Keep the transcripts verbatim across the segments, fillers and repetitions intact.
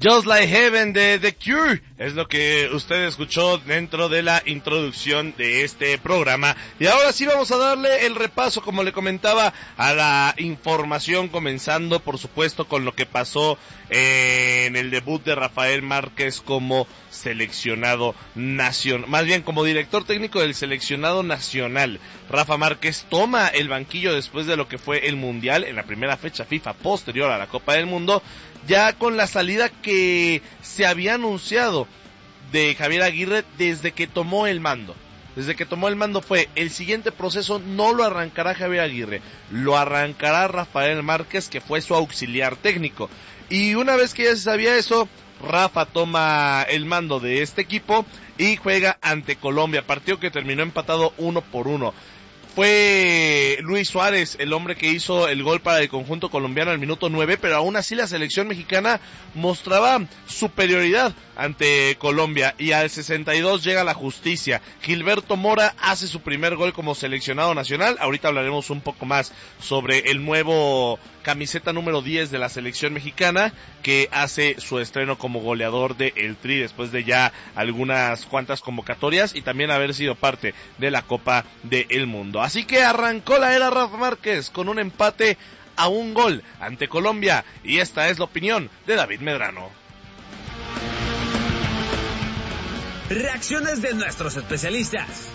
Just Like Heaven de The Cure es lo que usted escuchó dentro de la introducción de este programa. Y ahora sí vamos a darle el repaso, como le comentaba, a la información, comenzando por supuesto con lo que pasó en el debut de Rafael Márquez como seleccionado nacional, más bien como director técnico del seleccionado nacional. Rafa Márquez toma el banquillo después de lo que fue el Mundial en la primera fecha FIFA posterior a la Copa del Mundo, ya con la salida que se había anunciado de Javier Aguirre desde que tomó el mando. Desde que tomó el mando fue, el siguiente proceso no lo arrancará Javier Aguirre, lo arrancará Rafael Márquez, que fue su auxiliar técnico. Y una vez que ya se sabía eso, Rafa toma el mando de este equipo y juega ante Colombia, partido que terminó empatado uno por uno. Fue Luis Suárez el hombre que hizo el gol para el conjunto colombiano al minuto nueve, pero aún así la selección mexicana mostraba superioridad ante Colombia, y al sesenta y dos llega la justicia. Gilberto Mora hace su primer gol como seleccionado nacional. Ahorita hablaremos un poco más sobre el nuevo camiseta número diez de la selección mexicana, que hace su estreno como goleador de el Tri después de ya algunas cuantas convocatorias y también haber sido parte de la Copa del Mundo. Así que arrancó la era Rafa Márquez con un empate a un gol ante Colombia, y esta es la opinión de David Medrano. Reacciones de nuestros especialistas.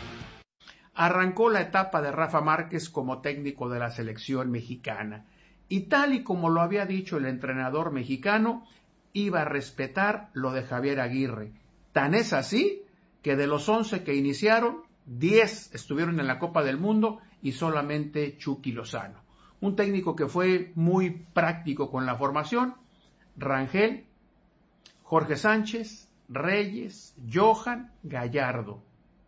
Arrancó la etapa de Rafa Márquez como técnico de la selección mexicana, y tal y como lo había dicho el entrenador mexicano, iba a respetar lo de Javier Aguirre. Tan es así que de los once que iniciaron, diez estuvieron en la Copa del Mundo y solamente Chucky Lozano. Un técnico que fue muy práctico con la formación: Rangel, Jorge Sánchez, Reyes, Johan, Gallardo,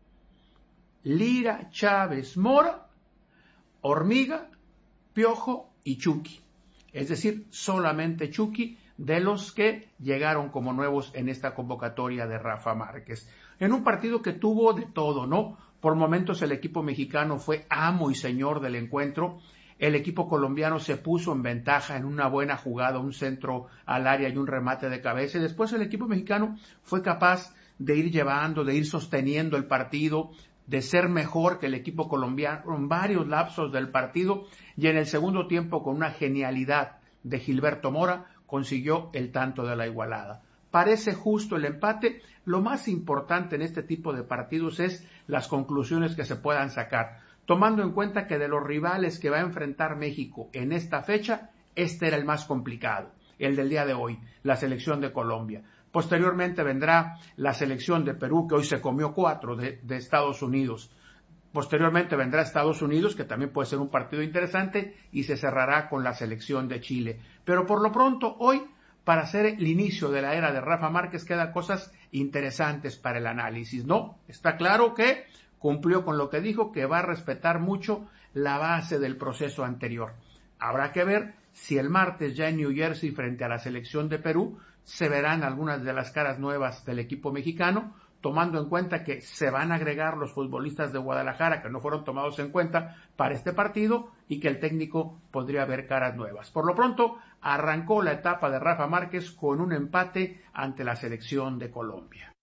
Lira, Chávez, Mora, Hormiga, Piojo y Chucky. Es decir, solamente Chucky de los que llegaron como nuevos en esta convocatoria de Rafa Márquez. En un partido que tuvo de todo, ¿no? Por momentos el equipo mexicano fue amo y señor del encuentro. El equipo colombiano se puso en ventaja en una buena jugada, un centro al área y un remate de cabeza. Y después el equipo mexicano fue capaz de ir llevando, de ir sosteniendo el partido, de ser mejor que el equipo colombiano en varios lapsos del partido. Y en el segundo tiempo, con una genialidad de Gilberto Mora, consiguió el tanto de la igualada. Parece justo el empate. Lo más importante en este tipo de partidos es las conclusiones que se puedan sacar, tomando en cuenta que de los rivales que va a enfrentar México en esta fecha, este era el más complicado, el del día de hoy, la selección de Colombia. Posteriormente vendrá la selección de Perú, que hoy se comió cuatro de, de Estados Unidos. Posteriormente vendrá Estados Unidos, que también puede ser un partido interesante, y se cerrará con la selección de Chile. Pero por lo pronto, hoy, para hacer el inicio de la era de Rafa Márquez, quedan cosas interesantes para el análisis, ¿no? Está claro que cumplió con lo que dijo, que va a respetar mucho la base del proceso anterior. Habrá que ver si el martes ya en New Jersey, frente a la selección de Perú, se verán algunas de las caras nuevas del equipo mexicano, tomando en cuenta que se van a agregar los futbolistas de Guadalajara que no fueron tomados en cuenta para este partido, y que el técnico podría ver caras nuevas. Por lo pronto, arrancó la etapa de Rafa Márquez con un empate ante la selección de Colombia.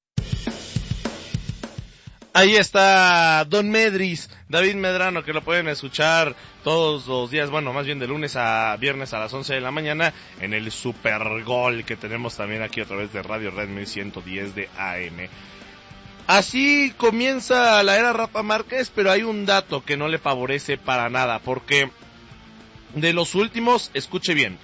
Ahí está Don Medris, David Medrano, que lo pueden escuchar todos los días, bueno, más bien de lunes a viernes a las once de la mañana, en el Super Gol que tenemos también aquí a través de Radio Red mil ciento diez de A M. Así comienza la era Rafa Márquez, pero hay un dato que no le favorece para nada, porque de los últimos, escuche bien,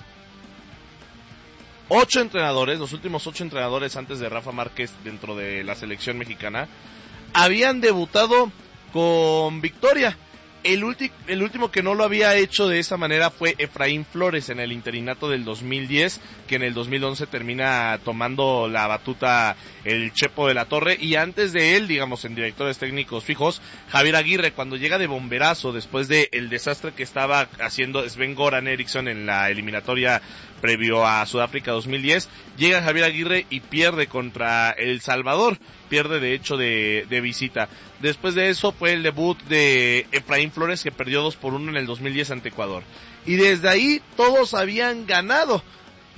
ocho entrenadores, los últimos ocho entrenadores antes de Rafa Márquez dentro de la selección mexicana, habían debutado con victoria. El, ulti- el último que no lo había hecho de esa manera fue Efraín Flores en el interinato del dos mil diez, que en el dos mil once termina tomando la batuta el Chepo de la Torre, y antes de él, digamos, en directores técnicos fijos, Javier Aguirre, cuando llega de bomberazo después de el desastre que estaba haciendo Sven-Goran Eriksson en la eliminatoria previo a Sudáfrica dos mil diez, llega Javier Aguirre y pierde contra El Salvador, pierde de hecho de, de visita. Después de eso fue el debut de Efraín Flores, que perdió dos por uno en el dos mil diez ante Ecuador. Y desde ahí todos habían ganado.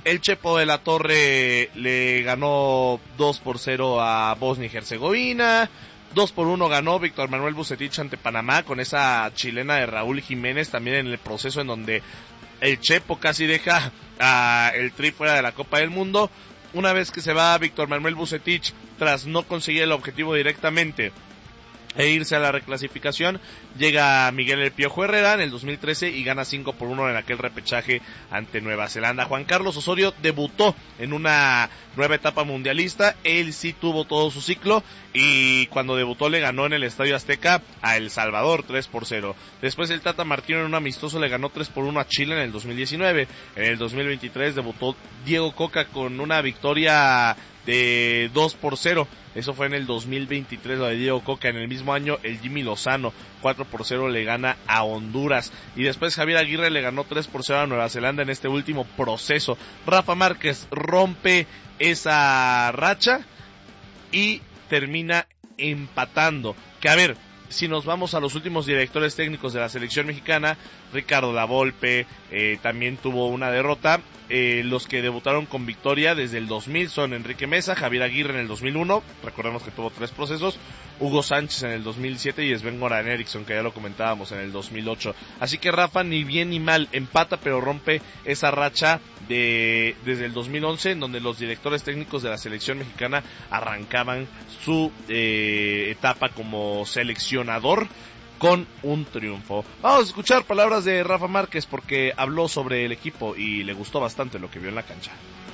El Chepo de la Torre le ganó dos por cero a Bosnia y Herzegovina. dos por uno ganó Víctor Manuel Vucetich ante Panamá con esa chilena de Raúl Jiménez, también en el proceso en donde el Chepo casi deja a el Tri fuera de la Copa del Mundo. Una vez que se va Víctor Manuel Vucetich tras no conseguir el objetivo directamente e irse a la reclasificación, llega Miguel El Piojo Herrera en el dos mil trece y gana cinco por uno en aquel repechaje ante Nueva Zelanda. Juan Carlos Osorio debutó en una nueva etapa mundialista, él sí tuvo todo su ciclo y cuando debutó le ganó en el Estadio Azteca a El Salvador tres por cero. Después el Tata Martino en un amistoso le ganó tres por uno a Chile en el dos mil diecinueve. En el dos mil veintitrés debutó Diego Coca con una victoria de dos por cero. Eso fue en el dos mil veintitrés, lo de Diego Coca. En el mismo año el Jimmy Lozano cuatro por cero le gana a Honduras. Y después Javier Aguirre le ganó tres por cero a Nueva Zelanda en este último proceso. Rafa Márquez rompe esa racha y termina empatando. Que a ver, si nos vamos a los últimos directores técnicos de la selección mexicana, Ricardo Lavolpe eh, también tuvo una derrota. Eh, los que debutaron con victoria desde el dos mil son Enrique Mesa, Javier Aguirre en el dos mil uno, recordemos que tuvo tres procesos, Hugo Sánchez en el dos mil siete y Sven-Goran Eriksson, que ya lo comentábamos, en el dos mil ocho. Así que Rafa ni bien ni mal empata, pero rompe esa racha de desde el dos mil once, en donde los directores técnicos de la selección mexicana arrancaban su eh, etapa como seleccionador con un triunfo. Vamos a escuchar palabras de Rafa Márquez porque habló sobre el equipo y le gustó bastante lo que vio en la cancha.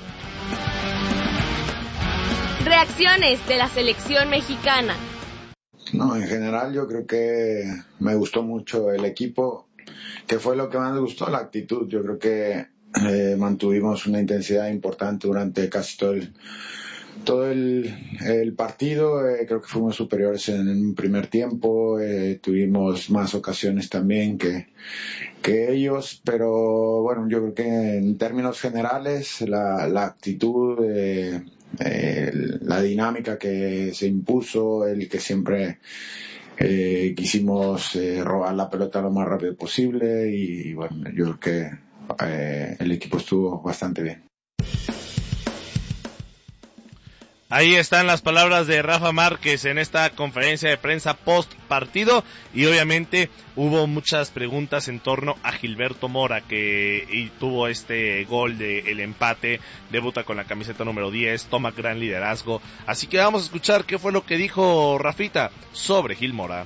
Reacciones de la selección mexicana. No, en general yo creo que me gustó mucho el equipo. ¿Qué fue lo que más me gustó? La actitud. Yo creo que eh, mantuvimos una intensidad importante durante casi todo el todo el, el partido. Eh, creo que fuimos superiores en el primer tiempo, eh, tuvimos más ocasiones también que, que ellos, pero bueno, yo creo que en términos generales la, la actitud, eh, eh, la dinámica que se impuso, el que siempre eh, quisimos eh, robar la pelota lo más rápido posible y, y bueno, yo creo que eh, el equipo estuvo bastante bien. Ahí están las palabras de Rafa Márquez en esta conferencia de prensa post partido y obviamente hubo muchas preguntas en torno a Gilberto Mora, que y tuvo este gol de el empate, debuta con la camiseta número diez, toma gran liderazgo, así que vamos a escuchar qué fue lo que dijo Rafita sobre Gil Mora.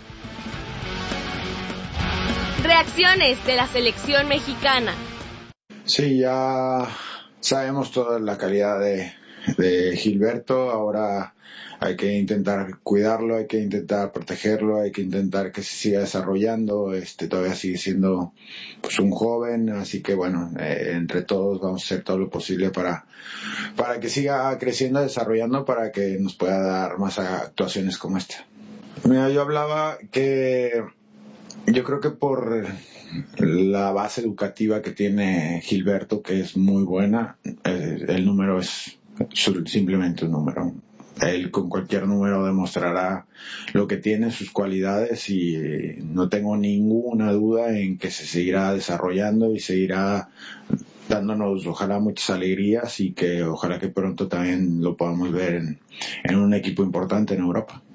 Reacciones de la selección mexicana. Sí, ya sabemos toda la calidad de de Gilberto, ahora hay que intentar cuidarlo, hay que intentar protegerlo, hay que intentar que se siga desarrollando, este todavía sigue siendo pues un joven, así que bueno, eh, entre todos vamos a hacer todo lo posible para para que siga creciendo, desarrollando, para que nos pueda dar más actuaciones como esta. Mira, yo hablaba que yo creo que por la base educativa que tiene Gilberto, que es muy buena, eh, el número es simplemente un número. Él con cualquier número demostrará lo que tiene, sus cualidades, y no tengo ninguna duda en que se seguirá desarrollando y seguirá dándonos ojalá muchas alegrías y que ojalá que pronto también lo podamos ver en, en un equipo importante en Europa.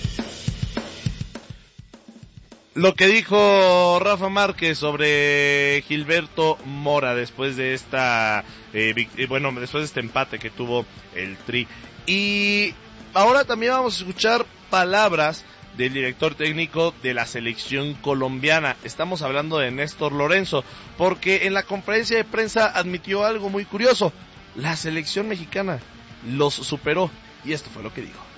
Lo que dijo Rafa Márquez sobre Gilberto Mora después de esta, eh, bueno, después de este empate que tuvo el Tri. Y ahora también vamos a escuchar palabras del director técnico de la selección colombiana. Estamos hablando de Néstor Lorenzo, porque en la conferencia de prensa admitió algo muy curioso. La selección mexicana los superó y esto fue lo que dijo.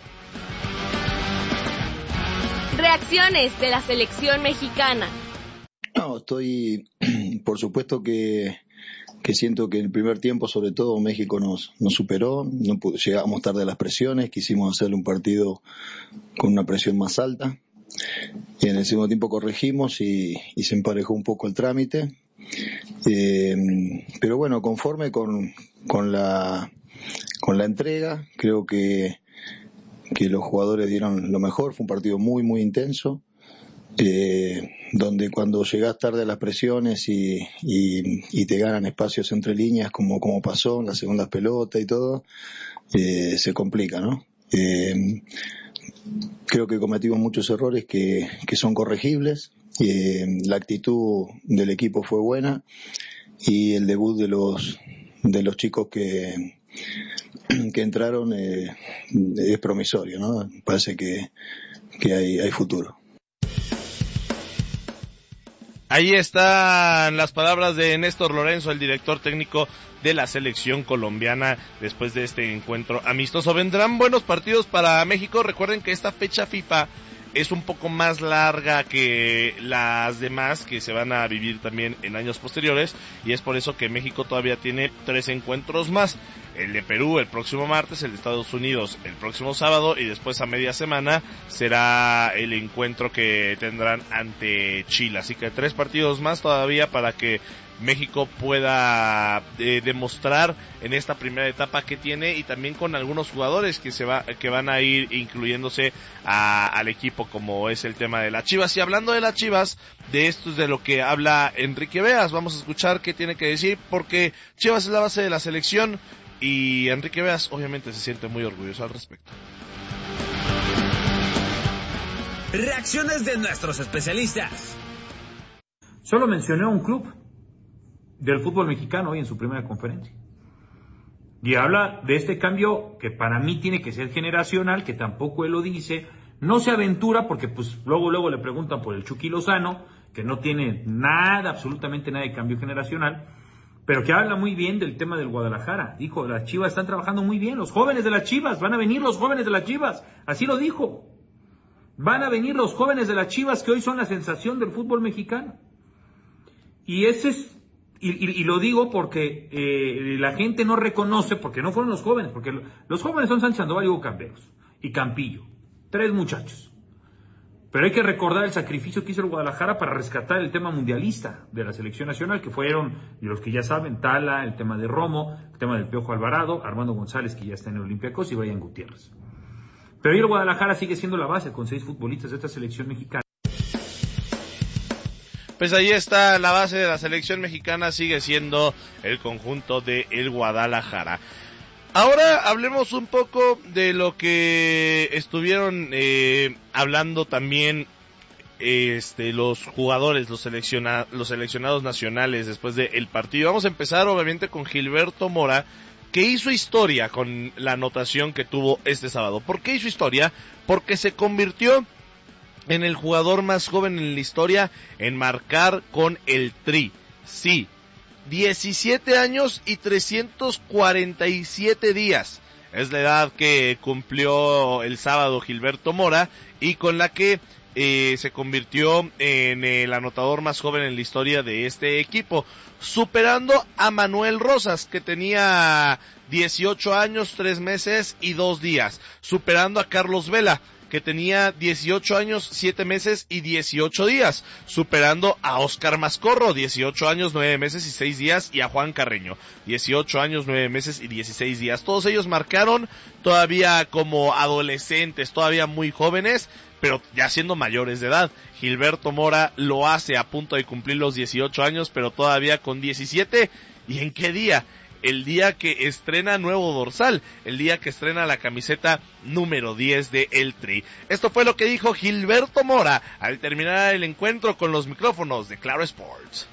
Reacciones de la selección mexicana. No, estoy, por supuesto que, que siento que en el primer tiempo, sobre todo, México nos, nos superó, no pudo, llegamos tarde a las presiones, quisimos hacerle un partido con una presión más alta, y en el segundo tiempo corregimos y, y se emparejó un poco el trámite, eh, pero bueno, conforme con, con la, con la entrega, creo que que los jugadores dieron lo mejor, fue un partido muy muy intenso, eh, donde cuando llegás tarde a las presiones y, y, y te ganan espacios entre líneas, como, como pasó en las segundas pelotas y todo, eh, se complica, ¿no? Eh, creo que cometimos muchos errores que, que son corregibles. Eh, la actitud del equipo fue buena y el debut de los de los chicos que que entraron eh, es promisorio, ¿no? Parece que, que hay, hay futuro. Ahí están las palabras de Néstor Lorenzo, el director técnico de la selección colombiana, después de este encuentro amistoso. Vendrán buenos partidos para México. Recuerden que esta fecha FIFA es un poco más larga que las demás que se van a vivir también en años posteriores, y es por eso que México todavía tiene tres encuentros más: el de Perú el próximo martes, el de Estados Unidos el próximo sábado, y después a media semana será el encuentro que tendrán ante Chile. Así que tres partidos más todavía para que México pueda eh, demostrar en esta primera etapa que tiene, y también con algunos jugadores que se va que van a ir incluyéndose a, al equipo, como es el tema de las Chivas. Y hablando de las Chivas, de esto es de lo que habla Enrique Veas. Vamos a escuchar qué tiene que decir, porque Chivas es la base de la selección y Enrique Veas obviamente se siente muy orgulloso al respecto. Reacciones de nuestros especialistas. Solo mencioné a un club del fútbol mexicano hoy en su primera conferencia. Y habla de este cambio que para mí tiene que ser generacional, que tampoco él lo dice, no se aventura porque pues luego luego le preguntan por el Chucky Lozano, que no tiene nada, absolutamente nada de cambio generacional, pero que habla muy bien del tema del Guadalajara. Dijo, las Chivas están trabajando muy bien, los jóvenes de las Chivas, van a venir los jóvenes de las Chivas, así lo dijo. Van a venir los jóvenes de las Chivas que hoy son la sensación del fútbol mexicano. Y ese es Y, y, y lo digo porque eh, la gente no reconoce, porque no fueron los jóvenes, porque lo, los jóvenes son Sánchez Sandoval y Hugo Camperos, y Campillo, tres muchachos. Pero hay que recordar el sacrificio que hizo el Guadalajara para rescatar el tema mundialista de la selección nacional, que fueron, y los que ya saben, Tala, el tema de Romo, el tema del Piojo Alvarado, Armando González, que ya está en el Olympiacos, y Brian Gutiérrez. Pero hoy el Guadalajara sigue siendo la base, con seis futbolistas de esta selección mexicana. Pues ahí está la base de la selección mexicana, sigue siendo el conjunto de el Guadalajara. Ahora hablemos un poco de lo que estuvieron eh, hablando también este los jugadores, los, selecciona, los seleccionados nacionales después del partido. Vamos a empezar obviamente con Gilberto Mora, que hizo historia con la anotación que tuvo este sábado. ¿Por qué hizo historia? Porque se convirtió en el jugador más joven en la historia en marcar con el Tri. Sí, diecisiete años y trescientos cuarenta y siete días. Es la edad que cumplió el sábado Gilberto Mora, y con la que eh, se convirtió en el anotador más joven en la historia de este equipo, superando a Manuel Rosas, que tenía dieciocho años, tres meses y dos días, superando a Carlos Vela, que tenía dieciocho años, siete meses y dieciocho días, superando a Óscar Mascorro, dieciocho años, nueve meses y seis días, y a Juan Carreño, dieciocho años, nueve meses y dieciséis días. Todos ellos marcaron todavía como adolescentes, todavía muy jóvenes, pero ya siendo mayores de edad. Gilberto Mora lo hace a punto de cumplir los dieciocho años, pero todavía con diecisiete. ¿Y en qué día? El día que estrena nuevo dorsal, el día que estrena la camiseta número diez de El Tri. Esto fue lo que dijo Gilberto Mora al terminar el encuentro con los micrófonos de Claro Sports.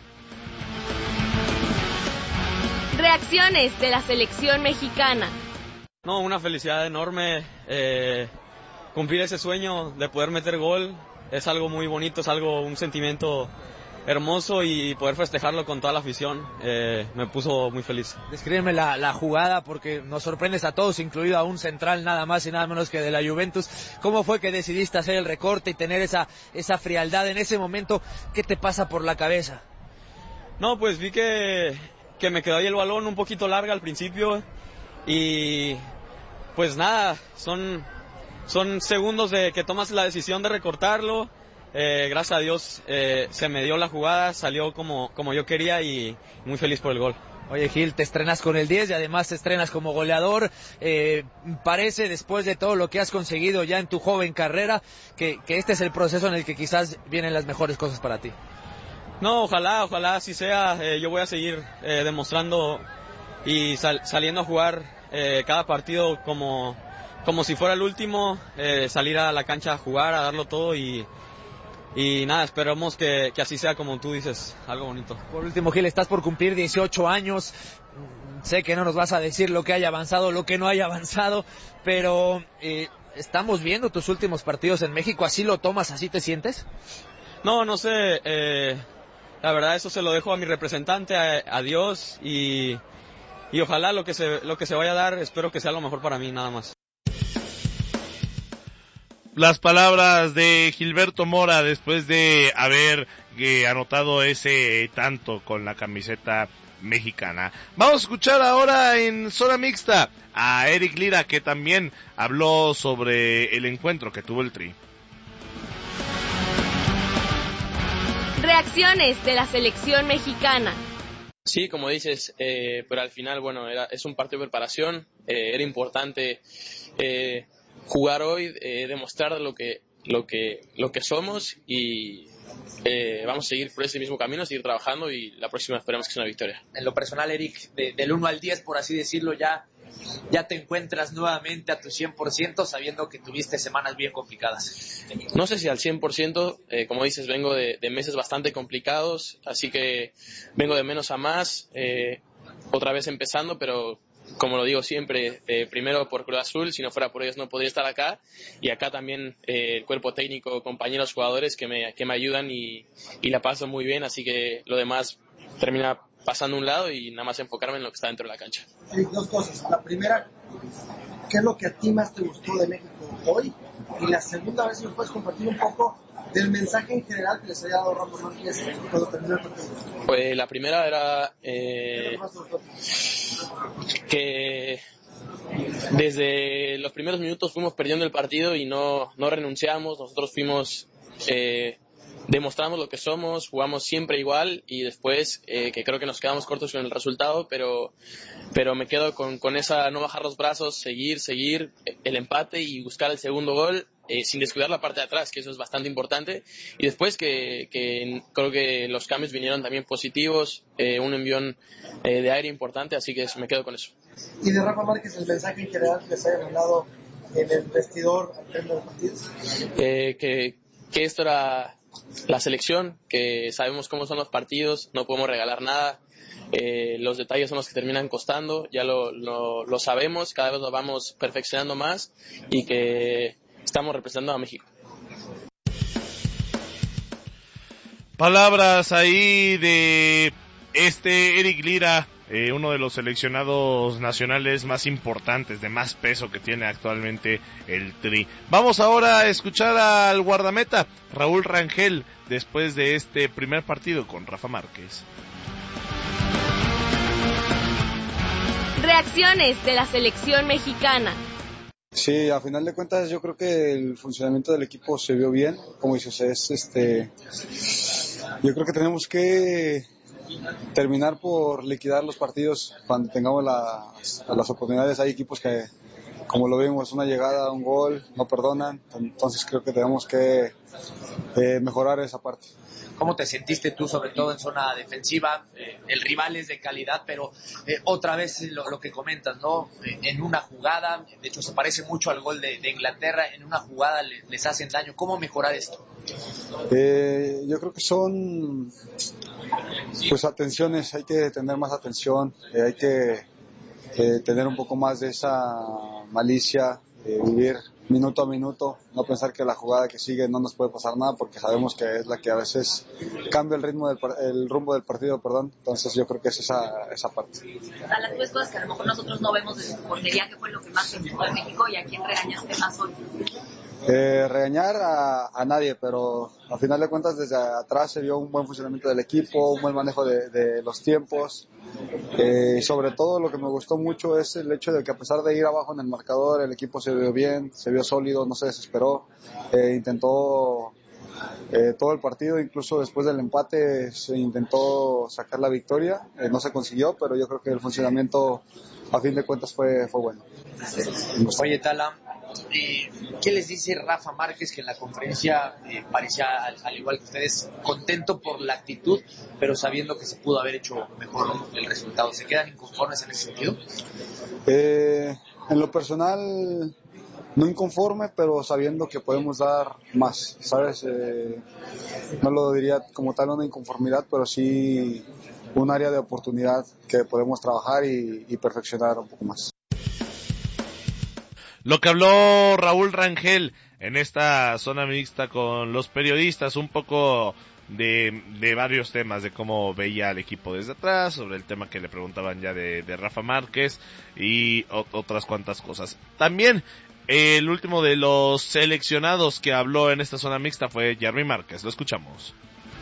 Reacciones de la selección mexicana. No, una felicidad enorme, eh, cumplir ese sueño de poder meter gol, es algo muy bonito, es algo, un sentimiento hermoso, y poder festejarlo con toda la afición eh, me puso muy feliz. Descríbeme la, la jugada, porque nos sorprendes a todos, incluido a un central nada más y nada menos que de la Juventus. ¿Cómo fue que decidiste hacer el recorte y tener esa, esa frialdad en ese momento? ¿Qué te pasa por la cabeza? No, pues vi que, que me quedó ahí el balón un poquito larga al principio, y pues nada, son, son segundos de que tomas la decisión de recortarlo. Eh, gracias a Dios eh, se me dio la jugada, salió como, como yo quería, y muy feliz por el gol. Oye, Gil, te estrenas con el diez y además te estrenas como goleador. Eh, parece, después de todo lo que has conseguido ya en tu joven carrera, que, que este es el proceso en el que quizás vienen las mejores cosas para ti. No, ojalá, ojalá así sea. Eh, yo voy a seguir eh, demostrando y sal, saliendo a jugar eh, cada partido como, como si fuera el último, eh, salir a la cancha a jugar, a darlo todo y... Y nada, esperamos que, que así sea como tú dices, algo bonito. Por último, Gil, estás por cumplir dieciocho años. Sé que no nos vas a decir lo que haya avanzado, lo que no haya avanzado, pero eh, estamos viendo tus últimos partidos en México. ¿Así lo tomas, así te sientes? No, no sé. Eh, la verdad, eso se lo dejo a mi representante, a, a Dios, y, y ojalá lo que, se, lo que se vaya a dar, espero que sea lo mejor para mí, nada más. Las palabras de Gilberto Mora después de haber eh, anotado ese tanto con la camiseta mexicana. Vamos a escuchar ahora en zona mixta a Eric Lira, que también habló sobre el encuentro que tuvo el Tri. Reacciones de la selección mexicana. Sí, como dices, eh, pero al final, bueno, era, es un partido de preparación, eh, era importante eh, jugar hoy, eh, demostrar lo que, lo que, lo que somos y eh, vamos a seguir por ese mismo camino, seguir trabajando y la próxima esperamos que sea una victoria. En lo personal, Eric, de, del uno al diez, por así decirlo, ya, ya te encuentras nuevamente a tu cien por ciento sabiendo que tuviste semanas bien complicadas. No sé si al cien por ciento, eh, como dices, vengo de, de meses bastante complicados, así que vengo de menos a más, eh, otra vez empezando, pero como lo digo siempre, eh, primero por Cruz Azul, si no fuera por ellos no podría estar acá, y acá también eh, el cuerpo técnico, compañeros, jugadores que me, que me ayudan y, y la paso muy bien, así que lo demás termina pasando a un lado y nada más enfocarme en lo que está dentro de la cancha. Sí, dos cosas. La primera, ¿qué es lo que a ti más te gustó de México hoy? Y la segunda, a ver si nos puedes compartir un poco del mensaje en general que les haya dado Rafa Márquez cuando terminó el partido. Pues la primera era eh, que desde los primeros minutos fuimos perdiendo el partido y no, no renunciamos, nosotros fuimos... Eh, demostramos lo que somos, jugamos siempre igual y después eh, que creo que nos quedamos cortos con el resultado, pero, pero me quedo con, con esa no bajar los brazos, seguir, seguir el empate y buscar el segundo gol eh, sin descuidar la parte de atrás, que eso es bastante importante. Y después que, que creo que los cambios vinieron también positivos, eh, un envión eh, de aire importante, así que me quedo con eso. Y de Rafa Márquez, el mensaje en general que les hayan hablado en el vestidor al término del partido. Eh, que, que esto era la selección, que sabemos cómo son los partidos, no podemos regalar nada, eh, los detalles son los que terminan costando, ya lo, lo, lo sabemos, cada vez lo vamos perfeccionando más y que estamos representando a México. Palabras ahí de este Eric Lira, eh, uno de los seleccionados nacionales más importantes, de más peso que tiene actualmente el Tri. Vamos ahora a escuchar al guardameta Raúl Rangel después de este primer partido con Rafa Márquez. Reacciones de la selección mexicana. Sí, a final de cuentas yo creo que el funcionamiento del equipo se vio bien, como dices, es este, yo creo que tenemos que terminar por liquidar los partidos cuando tengamos las, las oportunidades. Hay equipos que, como lo vimos, una llegada, un gol, no perdonan, entonces creo que tenemos que eh, mejorar esa parte. ¿Cómo te sentiste tú, sobre todo en zona defensiva? Eh, el rival es de calidad, pero eh, otra vez lo, lo que comentas, ¿no? Eh, en una jugada, de hecho se parece mucho al gol de, de Inglaterra, en una jugada les, les hacen daño. ¿Cómo mejorar esto? Eh, yo creo que son pues atenciones, hay que tener más atención, eh, hay que eh, tener un poco más de esa malicia, eh, vivir minuto a minuto, no pensar que la jugada que sigue no nos puede pasar nada, porque sabemos que es la que a veces cambia el ritmo del el rumbo del partido, perdón. Entonces yo creo que es esa esa parte. A las tres cosas que a lo mejor nosotros no vemos desde tu portería, ¿qué fue lo que más te gustó de México y a quién regañaste más hoy? Eh, regañar a, a nadie, pero al final de cuentas desde atrás se vio un buen funcionamiento del equipo, un buen manejo de, de los tiempos, eh, y sobre todo lo que me gustó mucho es el hecho de que a pesar de ir abajo en el marcador, el equipo se vio bien, se vio sólido, no se desesperó, eh, intentó eh, todo el partido, incluso después del empate se intentó sacar la victoria, eh, no se consiguió, pero yo creo que el funcionamiento a fin de cuentas fue, fue bueno. Oye, Tala, eh, ¿qué les dice Rafa Márquez, que en la conferencia eh, parecía, al, al igual que ustedes, contento por la actitud, pero sabiendo que se pudo haber hecho mejor el resultado? ¿Se quedan inconformes en ese sentido? Eh, en lo personal, no inconforme, pero sabiendo que podemos dar más, ¿sabes? Eh, no lo diría como tal una inconformidad, pero sí un área de oportunidad que podemos trabajar y, y perfeccionar un poco más. Lo que habló Raúl Rangel en esta zona mixta con los periodistas, un poco de, de varios temas, de cómo veía al equipo desde atrás, sobre el tema que le preguntaban ya de, de Rafa Márquez y o, otras cuantas cosas. También el último de los seleccionados que habló en esta zona mixta fue Jeremy Márquez. Lo escuchamos.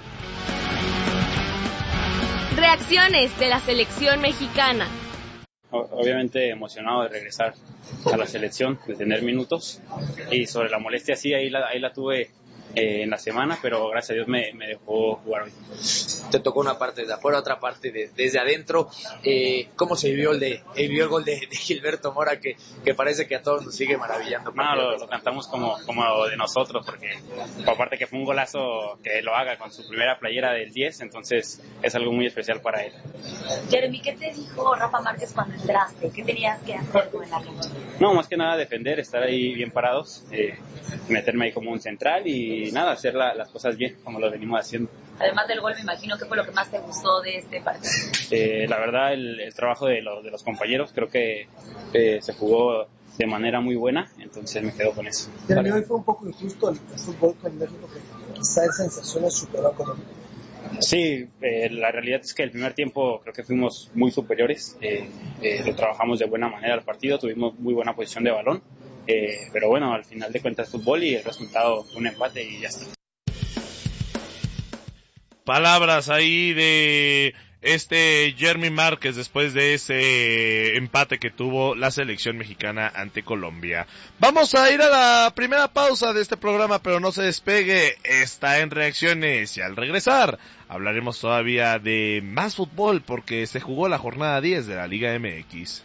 Reacciones de la selección mexicana. Obviamente emocionado de regresar a la selección, de tener minutos, y sobre la molestia sí, ahí la, ahí la tuve eh, en la semana, pero gracias a Dios me, me dejó jugar hoy. Te tocó una parte de afuera, otra parte de, desde adentro. Eh, ¿Cómo se vivió el, de, el, vivió el gol de, de Gilberto Mora, que, que parece que a todos nos sigue maravillando? No, lo, lo cantamos como, como de nosotros, porque aparte que fue un golazo que lo haga con su primera playera del diez, entonces es algo muy especial para él. Jeremy, ¿qué te dijo Rafa Márquez cuando entraste? ¿Qué tenías que hacer tú en la cancha? No, más que nada defender, estar ahí bien parados, eh, meterme ahí como un central y nada, hacer la, las cosas bien, como lo venimos haciendo. Además del gol, me imagino, ¿qué fue lo que más te gustó de este partido? Eh, la verdad, el, el trabajo de, lo, de los compañeros, creo que eh, se jugó de manera muy buena, entonces me quedo con eso. Jeremy, hoy fue un poco injusto el, el fútbol con México, que quizá en sensaciones superó a Colombia. Sí, eh, la realidad es que el primer tiempo creo que fuimos muy superiores, eh, eh, lo trabajamos de buena manera al partido, tuvimos muy buena posición de balón, eh, pero bueno, al final de cuentas fútbol y el resultado un empate y ya está. Palabras ahí de este Jeremy Márquez después de ese empate que tuvo la selección mexicana ante Colombia. Vamos a ir a la primera pausa de este programa, pero no se despegue, está en Reacciones, y al regresar hablaremos todavía de más fútbol porque se jugó la jornada diez de la Liga M X.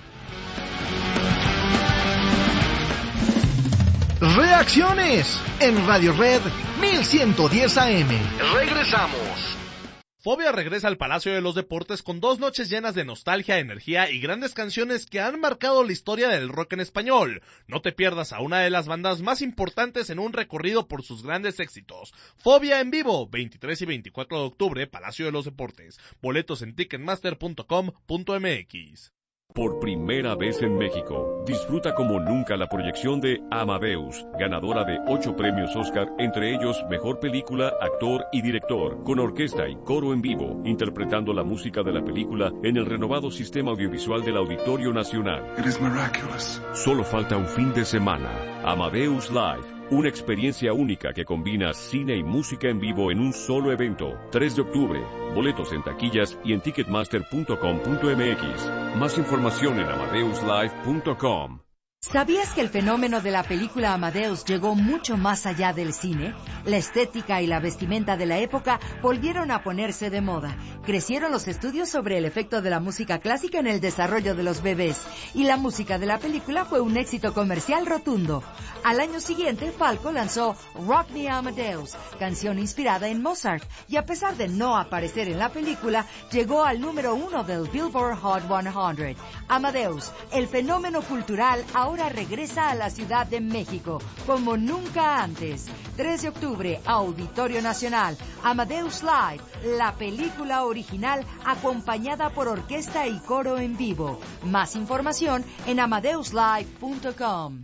Reacciones en Radio Red mil ciento diez A M. Regresamos. Fobia regresa al Palacio de los Deportes con dos noches llenas de nostalgia, energía y grandes canciones que han marcado la historia del rock en español. No te pierdas a una de las bandas más importantes en un recorrido por sus grandes éxitos. Fobia en vivo, veintitrés y veinticuatro de octubre, Palacio de los Deportes. Boletos en ticketmaster punto com punto m x. Por primera vez en México, disfruta como nunca la proyección de Amadeus, ganadora de ocho premios Oscar, entre ellos Mejor Película, Actor y Director, con orquesta y coro en vivo, interpretando la música de la película en el renovado sistema audiovisual del Auditorio Nacional. It is miraculous. Solo falta un fin de semana. Amadeus Live. Una experiencia única que combina cine y música en vivo en un solo evento. tres de octubre. Boletos en taquillas y en ticketmaster punto com punto m x. Más información en amadeus live punto com. ¿Sabías que el fenómeno de la película Amadeus llegó mucho más allá del cine? La estética y la vestimenta de la época volvieron a ponerse de moda. Crecieron los estudios sobre el efecto de la música clásica en el desarrollo de los bebés. Y la música de la película fue un éxito comercial rotundo. Al año siguiente, Falco lanzó Rock Me Amadeus, canción inspirada en Mozart. Y a pesar de no aparecer en la película, llegó al número uno del Billboard Hot cien. Amadeus, el fenómeno cultural ahora regresa a la Ciudad de México, como nunca antes. tres de octubre, Auditorio Nacional. Amadeus Live, la película original acompañada por orquesta y coro en vivo. Más información en amadeus live punto com.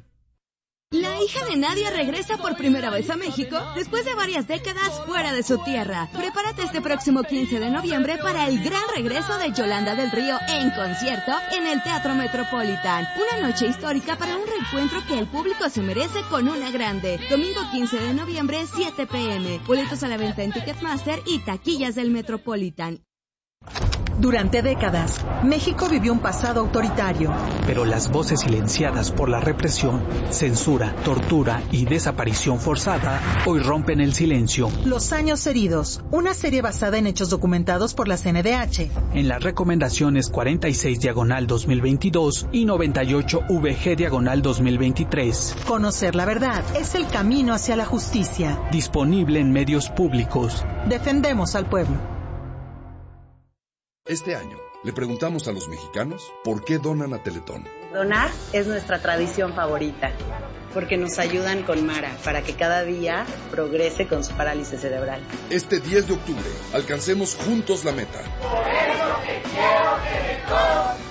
La hija de Nadia regresa por primera vez a México después de varias décadas fuera de su tierra. Prepárate este próximo quince de noviembre para el gran regreso de Yolanda del Río en concierto en el Teatro Metropolitan. Una noche histórica para un reencuentro que el público se merece con una grande. Domingo quince de noviembre, siete p m. Boletos a la venta en Ticketmaster y taquillas del Metropolitan. Durante décadas, México vivió un pasado autoritario. Pero las voces silenciadas por la represión, censura, tortura y desaparición forzada hoy rompen el silencio. Los años heridos, una serie basada en hechos documentados por la C N D H. En las recomendaciones cuarenta y seis diagonal dos mil veintidós y noventa y ocho V G diagonal dos mil veintitrés. Conocer la verdad es el camino hacia la justicia. Disponible en medios públicos. Defendemos al pueblo. Este año, le preguntamos a los mexicanos por qué donan a Teletón. Donar es nuestra tradición favorita, porque nos ayudan con Mara para que cada día progrese con su parálisis cerebral. Este diez de octubre, alcancemos juntos la meta. Por eso te quiero, Teletón.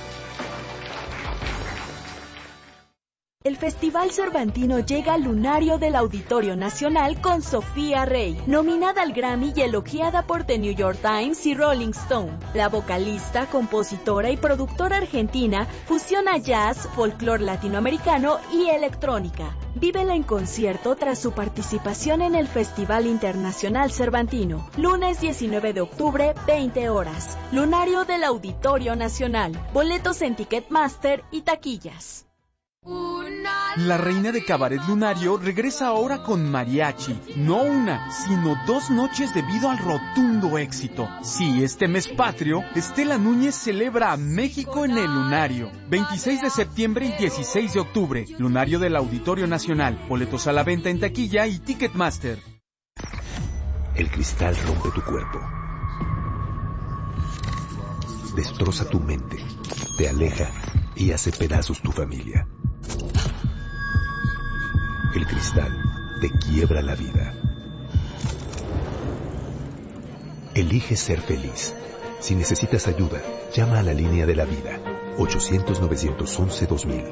El Festival Cervantino llega al lunario del Auditorio Nacional con Sofía Rey, nominada al Grammy y elogiada por The New York Times y Rolling Stone. La vocalista, compositora y productora argentina fusiona jazz, folclore latinoamericano y electrónica. Vívela en concierto tras su participación en el Festival Internacional Cervantino. Lunes diecinueve de octubre, veinte horas. Lunario del Auditorio Nacional. Boletos en Ticketmaster y taquillas. La reina de Cabaret Lunario regresa ahora con mariachi. No una, sino dos noches debido al rotundo éxito. Sí, este mes patrio, Estela Núñez celebra a México en el Lunario. veintiséis de septiembre y dieciséis de octubre. Lunario del Auditorio Nacional. Boletos a la venta en taquilla y Ticketmaster. El cristal rompe tu cuerpo. Destroza tu mente. Te aleja y hace pedazos tu familia. El cristal te quiebra la vida. Elige ser feliz. Si necesitas ayuda, llama a la línea de la vida. ochocientos, novecientos once, dos mil.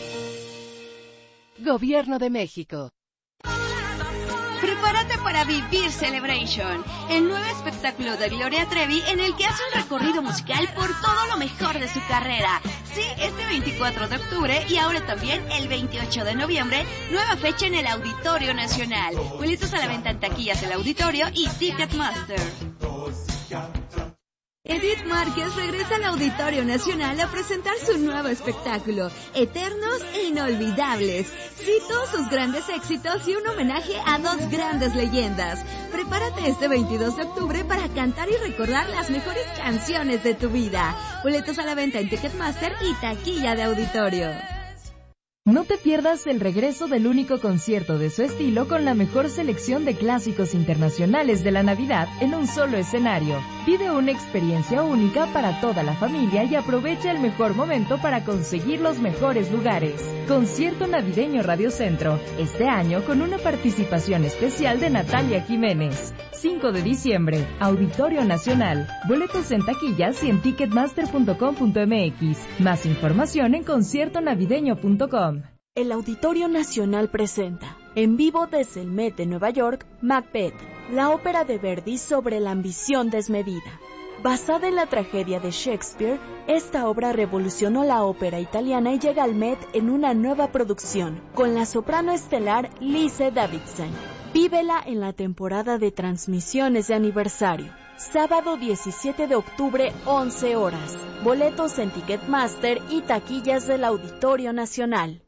Gobierno de México. Prepárate para vivir Celebration, el nuevo espectáculo de Gloria Trevi en el que hace un recorrido musical por todo lo mejor de su carrera. Sí, este veinticuatro de octubre y ahora también el veintiocho de noviembre, nueva fecha en el Auditorio Nacional. Boletos a la venta en taquillas del auditorio y Ticketmaster. Edith Márquez regresa al Auditorio Nacional a presentar su nuevo espectáculo, Eternos e Inolvidables. Cito sus grandes éxitos y un homenaje a dos grandes leyendas. Prepárate este veintidós de octubre para cantar y recordar las mejores canciones de tu vida. Boletos a la venta en Ticketmaster y taquilla de auditorio. No te pierdas el regreso del único concierto de su estilo con la mejor selección de clásicos internacionales de la Navidad en un solo escenario. Vive una experiencia única para toda la familia y aprovecha el mejor momento para conseguir los mejores lugares. Concierto Navideño Radio Centro, este año con una participación especial de Natalia Jiménez. cinco de diciembre, Auditorio Nacional. Boletos en taquillas y en ticketmaster punto com punto m x. Más información en concierto navideño punto com. El Auditorio Nacional presenta, en vivo desde el Met de Nueva York, Macbeth, la ópera de Verdi sobre la ambición desmedida. Basada en la tragedia de Shakespeare, esta obra revolucionó la ópera italiana y llega al Met en una nueva producción, con la soprano estelar Lise Davidson. Vívela en la temporada de transmisiones de aniversario. Sábado diecisiete de octubre, once horas. Boletos en Ticketmaster y taquillas del Auditorio Nacional.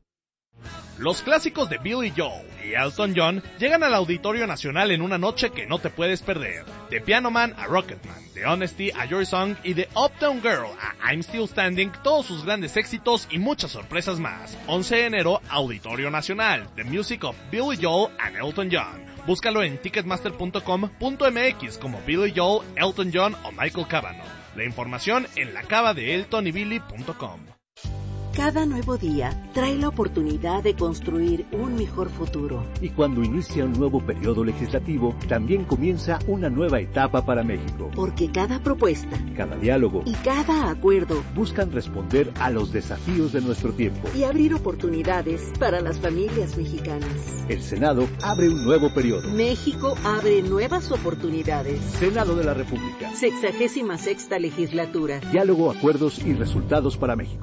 Los clásicos de Billy Joel y Elton John llegan al Auditorio Nacional en una noche que no te puedes perder. De Piano Man a Rocketman, de Honesty a Your Song y de Uptown Girl a I'm Still Standing, todos sus grandes éxitos y muchas sorpresas más. once de enero, Auditorio Nacional, The Music of Billy Joel and Elton John. Búscalo en ticketmaster punto com punto m x como Billy Joel, Elton John o Michael Cavanaugh. La información en la cava de elton y billy punto com. Cada nuevo día trae la oportunidad de construir un mejor futuro. Y cuando inicia un nuevo periodo legislativo, también comienza una nueva etapa para México. Porque cada propuesta, cada diálogo y cada acuerdo buscan responder a los desafíos de nuestro tiempo y abrir oportunidades para las familias mexicanas. El Senado abre un nuevo periodo. México abre nuevas oportunidades. Senado de la República. Sexagésima sexta legislatura. Diálogo, acuerdos y resultados para México.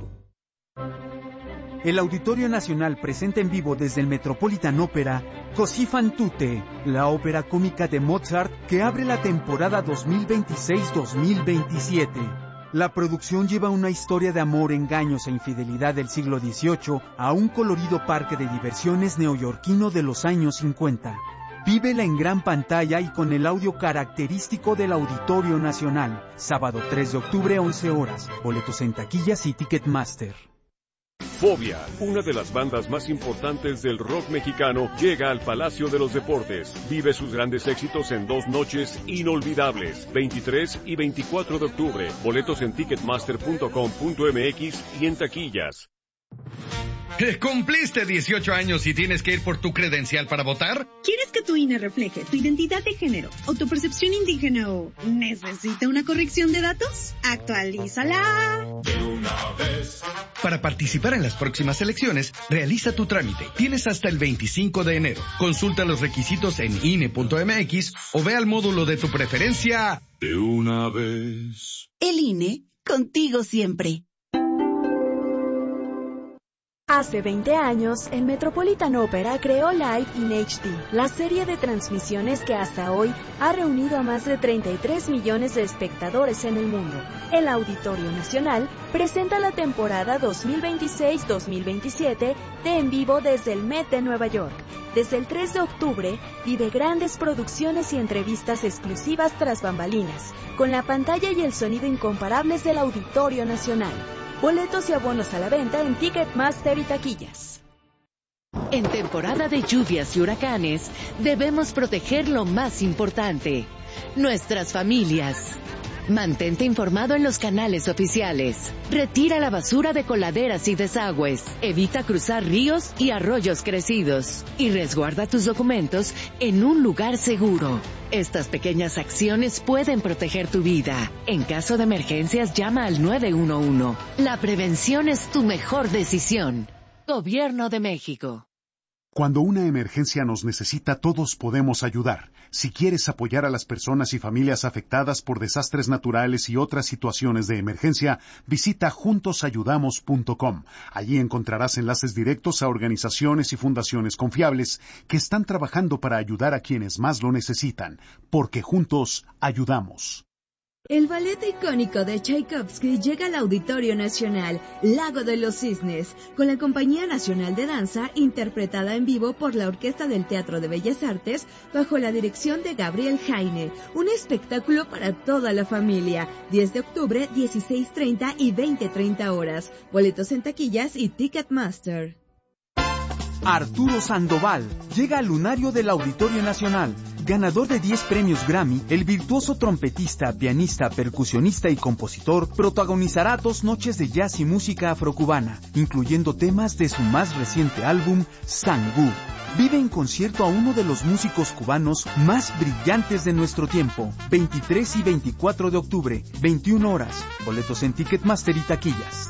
El Auditorio Nacional presenta en vivo desde el Metropolitan Opera Così fan tutte, la ópera cómica de Mozart que abre la temporada dos mil veintiséis dos mil veintisiete. La producción lleva una historia de amor, engaños e infidelidad del siglo dieciocho a un colorido parque de diversiones neoyorquino de los años cincuenta. Vívela en gran pantalla y con el audio característico del Auditorio Nacional. Sábado tres de octubre, once horas. Boletos en taquillas y Ticketmaster. Fobia, una de las bandas más importantes del rock mexicano, llega al Palacio de los Deportes. Vive sus grandes éxitos en dos noches inolvidables, veintitrés y veinticuatro de octubre. Boletos en ticketmaster punto com punto m x y en taquillas. ¿Cumpliste dieciocho años y tienes que ir por tu credencial para votar? ¿Quieres que tu I N E refleje tu identidad de género o tu percepción indígena o necesita una corrección de datos? ¡Actualízala! De una vez. Para participar en las próximas elecciones, realiza tu trámite. Tienes hasta el veinticinco de enero. Consulta los requisitos en I N E punto m x o ve al módulo de tu preferencia. De una vez. El I N E, contigo siempre. Hace veinte años, el Metropolitan Opera creó Live in H D, la serie de transmisiones que hasta hoy ha reunido a más de treinta y tres millones de espectadores en el mundo. El Auditorio Nacional presenta la temporada dos mil veintiséis dos mil veintisiete de En Vivo desde el Met de Nueva York. Desde el tres de octubre, vive grandes producciones y entrevistas exclusivas tras bambalinas, con la pantalla y el sonido incomparables del Auditorio Nacional. Boletos y abonos a la venta en Ticketmaster y taquillas. En temporada de lluvias y huracanes, debemos proteger lo más importante, nuestras familias. Mantente informado en los canales oficiales. Retira la basura de coladeras y desagües. Evita cruzar ríos y arroyos crecidos. Y resguarda tus documentos en un lugar seguro. Estas pequeñas acciones pueden proteger tu vida. En caso de emergencias, llama al nueve uno uno. La prevención es tu mejor decisión. Gobierno de México. Cuando una emergencia nos necesita, todos podemos ayudar. Si quieres apoyar a las personas y familias afectadas por desastres naturales y otras situaciones de emergencia, visita juntos ayudamos punto com. Allí encontrarás enlaces directos a organizaciones y fundaciones confiables que están trabajando para ayudar a quienes más lo necesitan, porque juntos ayudamos. El ballet icónico de Tchaikovsky llega al Auditorio Nacional, Lago de los Cisnes, con la Compañía Nacional de Danza, interpretada en vivo por la Orquesta del Teatro de Bellas Artes, bajo la dirección de Gabriel Jaine. Un espectáculo para toda la familia. diez de octubre, dieciséis treinta y veinte treinta horas. Boletos en taquillas y Ticketmaster. Arturo Sandoval llega al lunario del Auditorio Nacional. Ganador de diez premios Grammy, el virtuoso trompetista, pianista, percusionista y compositor protagonizará dos noches de jazz y música afrocubana, incluyendo temas de su más reciente álbum, Sangú. Vive en concierto a uno de los músicos cubanos más brillantes de nuestro tiempo. veintitrés y veinticuatro de octubre, veintiuna horas. Boletos en Ticketmaster y taquillas.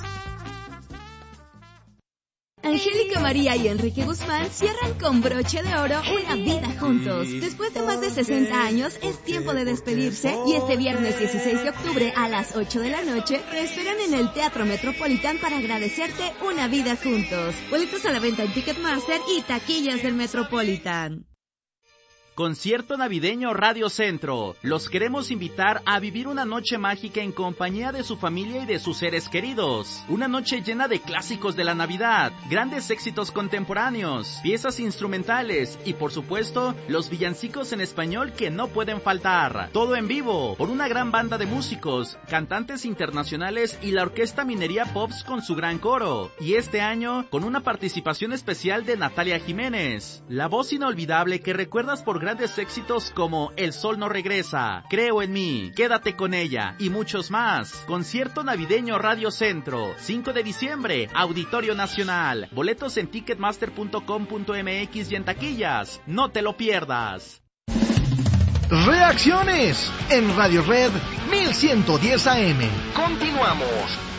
Angélica María y Enrique Guzmán cierran con broche de oro una vida juntos. Después de más de sesenta años, es tiempo de despedirse y este viernes dieciséis de octubre a las ocho de la noche te esperan en el Teatro Metropolitan para agradecerte una vida juntos. Boletos a la venta en Ticketmaster y taquillas del Metropolitan. Concierto navideño Radio Centro. Los queremos invitar a vivir una noche mágica en compañía de su familia y de sus seres queridos. Una noche llena de clásicos de la Navidad, grandes éxitos contemporáneos, piezas instrumentales y por supuesto, los villancicos en español que no pueden faltar. Todo en vivo, por una gran banda de músicos, cantantes internacionales y la Orquesta Minería Pops con su gran coro. Y este año, con una participación especial de Natalia Jiménez, la voz inolvidable que recuerdas por grandes éxitos como El Sol No Regresa, Creo en Mí, Quédate con Ella y muchos más. Concierto navideño Radio Centro, cinco de diciembre, Auditorio Nacional. Boletos en ticketmaster punto com punto m x y en taquillas. No te lo pierdas. Reacciones en Radio Red mil ciento diez A M. Continuamos.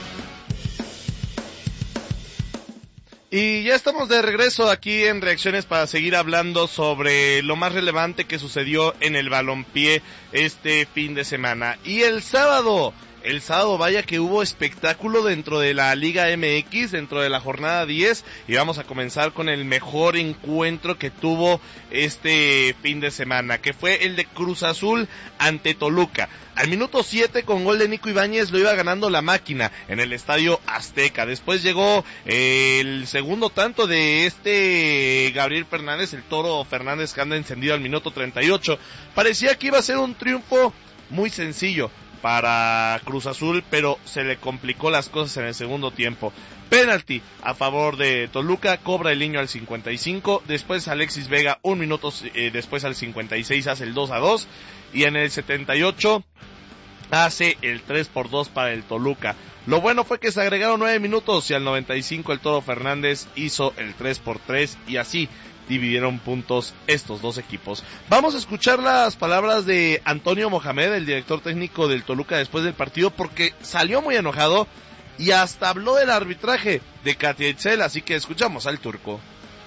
Y ya estamos de regreso aquí en Reacciones para seguir hablando sobre lo más relevante que sucedió en el balompié este fin de semana. Y el sábado, el sábado, vaya que hubo espectáculo dentro de la Liga M X, dentro de la jornada diez, y vamos a comenzar con el mejor encuentro que tuvo este fin de semana, que fue el de Cruz Azul ante Toluca. Al minuto siete, con gol de Nico Ibáñez, lo iba ganando la máquina en el Estadio Azteca. Después llegó eh, el segundo tanto de este Gabriel Fernández, el Toro Fernández, que anda encendido al minuto treinta y ocho. Parecía que iba a ser un triunfo muy sencillo para Cruz Azul, pero se le complicó las cosas en el segundo tiempo. Penalti a favor de Toluca, cobra el niño al cincuenta y cinco, después Alexis Vega un minuto eh, después al cincuenta y seis hace el dos a dos, y en el setenta y ocho hace el tres por dos para el Toluca. Lo bueno fue que se agregaron nueve minutos y al noventa y cinco el Toro Fernández hizo el tres por tres, y así dividieron puntos estos dos equipos. Vamos a escuchar las palabras de Antonio Mohamed, el director técnico del Toluca, después del partido, porque salió muy enojado y hasta habló del arbitraje de Katia Itzel, así que escuchamos al turco.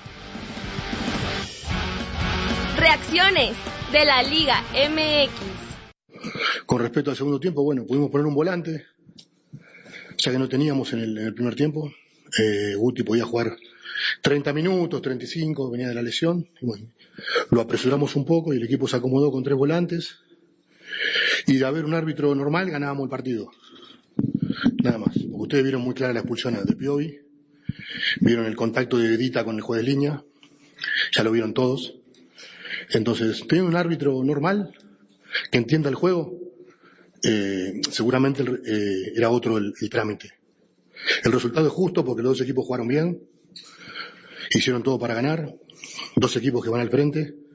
Reacciones de la Liga M X. Con respecto al segundo tiempo, bueno, pudimos poner un volante, ya que no teníamos en el, en el primer tiempo. Eh, Guti podía jugar treinta minutos, treinta y cinco, venía de la lesión, y bueno, lo apresuramos un poco y el equipo se acomodó con tres volantes, y de haber un árbitro normal ganábamos el partido, nada más, porque ustedes vieron muy clara la expulsión de Piovi, vieron el contacto de Dita con el juez de línea, ya lo vieron todos. Entonces, teniendo un árbitro normal que entienda el juego, eh, seguramente eh, era otro el, el trámite. El resultado es justo porque los dos equipos jugaron bien, hicieron todo para ganar, dos equipos que van al frente,